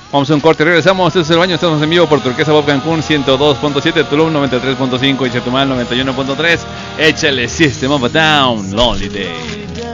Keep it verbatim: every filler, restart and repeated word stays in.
Vamos a un corte, regresamos. Esto es El Baño, estamos en vivo por Turquesa Bob Cancún ciento dos punto siete, Tulum noventa y tres punto cinco y Chetumal noventa y uno punto tres. Échale System of a Down, Lonely Day.